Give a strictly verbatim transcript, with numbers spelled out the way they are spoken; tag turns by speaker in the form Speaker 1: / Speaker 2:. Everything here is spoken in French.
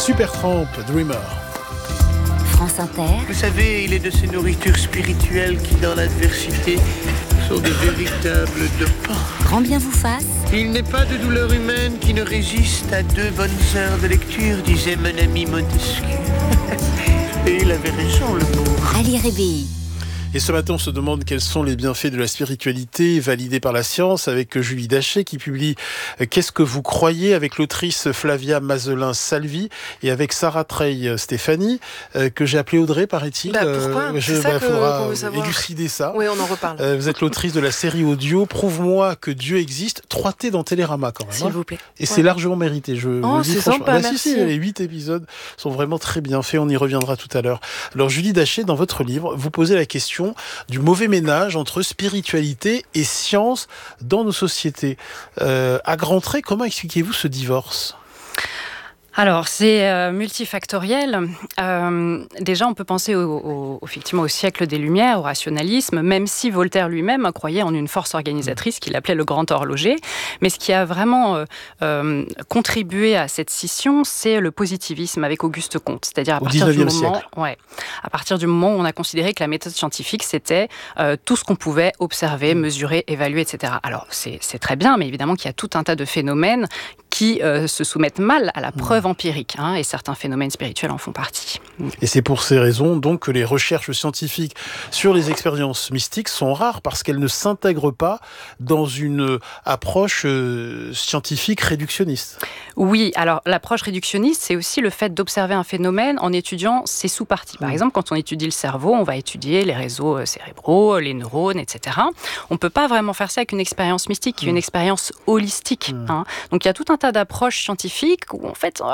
Speaker 1: Supertramp, Dreamer.
Speaker 2: France Inter.
Speaker 3: Vous savez, il est de ces nourritures spirituelles qui, dans l'adversité, sont des véritables dopants.
Speaker 2: Grand bien vous fasse.
Speaker 3: Il n'est pas de douleur humaine qui ne résiste à deux bonnes heures de lecture, disait mon ami Montesquieu. Et il avait raison, le pauvre.
Speaker 2: À lire et B I.
Speaker 1: Et ce matin, on se demande quels sont les bienfaits de la spiritualité validés par la science avec Julie Daché qui publie « Qu'est-ce que vous croyez ?» avec l'autrice Flavia Mazelin-Salvi et avec Sarah Trey Stéphanie, euh, que j'ai appelée Audrey, paraît-il.
Speaker 4: Bah, pourquoi
Speaker 1: euh,
Speaker 4: C'est
Speaker 1: je,
Speaker 4: ça
Speaker 1: bah,
Speaker 4: que,
Speaker 1: faudra
Speaker 4: qu'on veut savoir.
Speaker 1: élucider ça.
Speaker 4: Oui, on en reparle.
Speaker 1: Euh, vous êtes l'autrice de la série audio « Prouve-moi que Dieu existe », trois T dans Télérama quand même.
Speaker 4: S'il
Speaker 1: hein.
Speaker 4: vous plaît.
Speaker 1: Et
Speaker 4: Ouais.
Speaker 1: c'est largement mérité. Je
Speaker 4: Oh,
Speaker 1: le dis
Speaker 4: c'est
Speaker 1: franchement.
Speaker 4: sympa,
Speaker 1: Bah, si,
Speaker 4: merci.
Speaker 1: si, les huit épisodes sont vraiment très bien faits. On y reviendra tout à l'heure. Alors, Julie Daché, dans votre livre, vous posez la question du mauvais ménage entre spiritualité et science dans nos sociétés. Euh, à grands traits, comment expliquez-vous ce divorce ?
Speaker 5: Alors, c'est euh, multifactoriel. Euh, déjà, on peut penser au, au, effectivement au siècle des Lumières, au rationalisme, même si Voltaire lui-même croyait en une force organisatrice qu'il appelait le grand horloger. Mais ce qui a vraiment euh, euh, contribué à cette scission, c'est le positivisme avec Auguste Comte. C'est-à-dire à
Speaker 1: Au
Speaker 5: partir du moment,
Speaker 1: dix-neuvième
Speaker 5: ouais, à partir du moment où on a considéré que la méthode scientifique, c'était euh, tout ce qu'on pouvait observer, mesurer, évaluer, et cetera. Alors, c'est, c'est très bien, mais évidemment qu'il y a tout un tas de phénomènes qui euh, se soumettent mal à la preuve empirique, hein, et certains phénomènes spirituels en font partie.
Speaker 1: Et c'est pour ces raisons donc que les recherches scientifiques sur les expériences mystiques sont rares parce qu'elles ne s'intègrent pas dans une approche euh, scientifique réductionniste.
Speaker 5: Oui, alors l'approche réductionniste, c'est aussi le fait d'observer un phénomène en étudiant ses sous-parties. Par mmh. exemple, quand on étudie le cerveau, on va étudier les réseaux cérébraux, les neurones, et cetera. On ne peut pas vraiment faire ça avec une expérience mystique, qui est une expérience holistique. Mmh. Hein. Donc il y a tout un tas d'approches scientifiques où en fait